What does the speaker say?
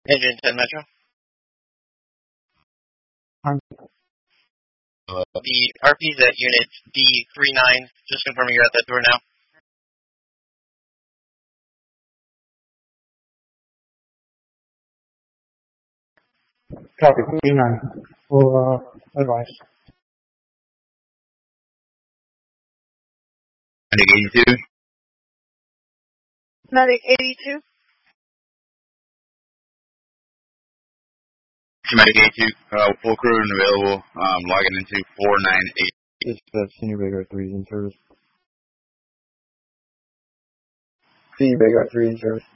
Engine 10 Metro. The RP's at unit D39. Just confirming you're at that door now. Copy, 39. We'll advise. Medic 82. Medic 82. Medic 82, full crew and available, logging into 498. Dispatch, Senior Bay Guard 3 in service. Senior Bay Guard 3 in service.